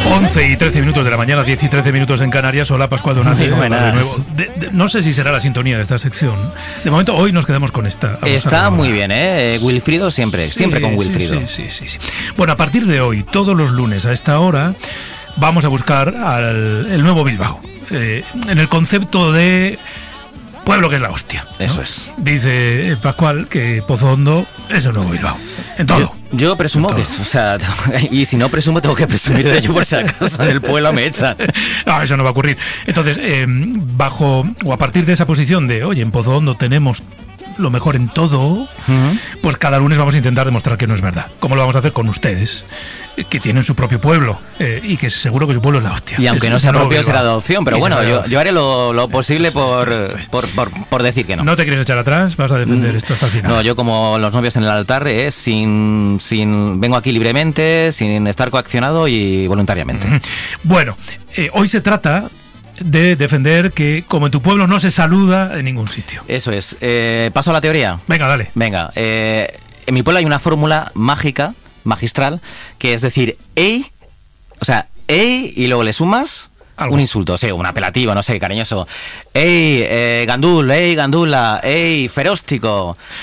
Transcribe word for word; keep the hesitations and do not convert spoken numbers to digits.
once y trece minutos de la mañana, diez y trece minutos en Canarias. Hola, Pascual Donati. De nuevo. De, de, no sé si será la sintonía de esta sección. De momento, hoy nos quedamos con esta. Vamos Está muy bien, ¿eh? Wilfrido siempre, sí, siempre con Wilfrido. Sí, sí, sí, sí, sí. Bueno, a partir de hoy, todos los lunes a esta hora, vamos a buscar al el nuevo Bilbao. Eh, en el concepto de pueblo que es la hostia, ¿no? Eso es. Dice Pascual que Pozo Hondo es el nuevo Bilbao. En todo. Yo, yo presumo que es, o sea, y si no presumo, tengo que presumir de ello por si acaso en el pueblo me echan. No, eso no va a ocurrir. Entonces, eh, bajo o a partir de esa posición de, oye, en Pozo Hondo tenemos lo mejor en todo, uh-huh. pues cada lunes vamos a intentar demostrar que no es verdad. ¿Cómo lo vamos a hacer? Con ustedes, que tienen su propio pueblo eh, y que seguro que su pueblo es la hostia. Y aunque es, no sea no propio, será adopción, pero bueno, yo, yo haré lo, lo posible por, por, por, por decir que no. ¿No te quieres echar atrás? ¿Vas a defender mm, esto hasta el final? No, yo como los novios en el altar, es sin, sin vengo aquí libremente, sin estar coaccionado y voluntariamente. Mm-hmm. Bueno, eh, hoy se trata de defender que como en tu pueblo no se saluda en ningún sitio. Eso es. Eh, ¿Paso a la teoría? Venga, dale. Venga. Eh, en mi pueblo hay una fórmula mágica, magistral, que es decir, ey, o sea, ey, y luego le sumas ¿algo? Un insulto, o sea, un apelativo, no sé, cariñoso. Ey, eh, gandul, ey, gandula, ey, feróstico.